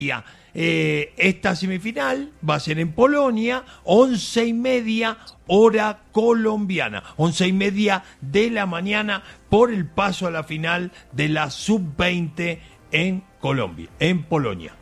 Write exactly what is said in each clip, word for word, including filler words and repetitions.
Eh, esta semifinal va a ser en Polonia, once y media hora colombiana, once y media de la mañana por el paso a la final de la sub veinte en Colombia, en Polonia.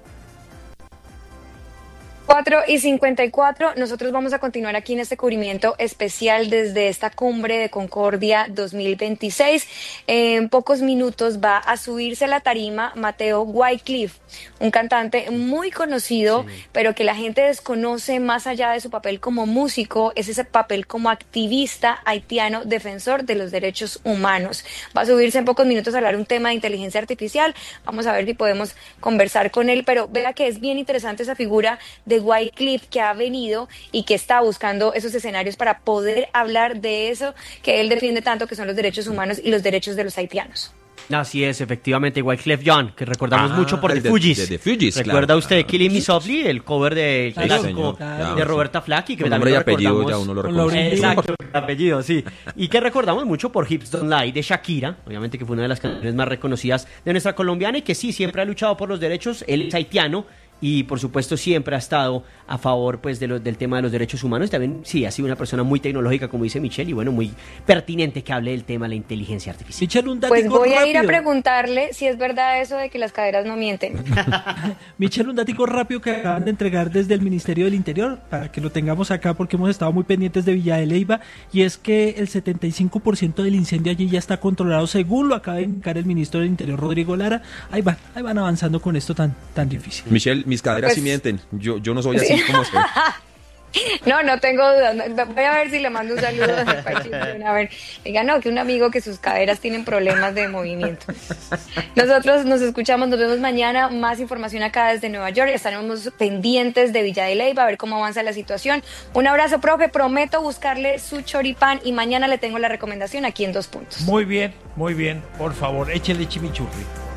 cuatro y cincuenta y cuatro, nosotros vamos a continuar aquí en este cubrimiento especial desde esta cumbre de Concordia dos mil veintiséis. En pocos minutos va a subirse a la tarima Mateo Wycliffe, un cantante muy conocido, sí, pero que la gente desconoce más allá de su papel como músico, es ese papel como activista haitiano, defensor de los derechos humanos. Va a subirse en pocos minutos a hablar un tema de inteligencia artificial, vamos a ver si podemos conversar con él, pero vea que es bien interesante esa figura de Wycliffe que ha venido y que está buscando esos escenarios para poder hablar de eso que él defiende tanto, que son los derechos humanos y los derechos de los haitianos. Así es, efectivamente, Wyclef Jean, que recordamos ah, mucho por The Fugees. De, de, de Fugees, ¿Recuerda claro, usted claro. Killing Me Softly, el cover de claro, clásico claro, de Roberta Flack? Y que con también nombre y apellido recordamos, ya uno lo reconoce. Exacto, el apellido, sí. Y que recordamos mucho por Hips Don't Lie de Shakira, obviamente que fue una de las canciones más reconocidas de nuestra colombiana y que sí, siempre ha luchado por los derechos, él es haitiano. Y por supuesto siempre ha estado a favor pues de lo, del tema de los derechos humanos. También sí, ha sido una persona muy tecnológica, como dice Michelle, y bueno, muy pertinente que hable del tema de la inteligencia artificial. Michelle, un pues voy rápido. a ir a preguntarle si es verdad eso de que las caderas no mienten. Michelle, un datico rápido que acaban de entregar desde el Ministerio del Interior, para que lo tengamos acá porque hemos estado muy pendientes de Villa de Leyva, y es que el setenta y cinco por ciento del incendio allí ya está controlado, según lo acaba de indicar el Ministro del Interior, Rodrigo Lara. Ahí van, ahí van avanzando con esto tan, tan difícil. Michelle, mis caderas pues, sí mienten, yo, yo no soy así sí. como soy. No, no tengo dudas. Voy a ver si le mando un saludo a mi A ver, diga, no, que un amigo que sus caderas tienen problemas de movimiento. Nosotros nos escuchamos, nos vemos mañana. Más información acá desde Nueva York. Estaremos pendientes de Villa de Leyva a ver cómo avanza la situación. Un abrazo, profe. Prometo buscarle su choripán y mañana le tengo la recomendación aquí en Dos Puntos. Muy bien, muy bien. Por favor, échele chimichurri.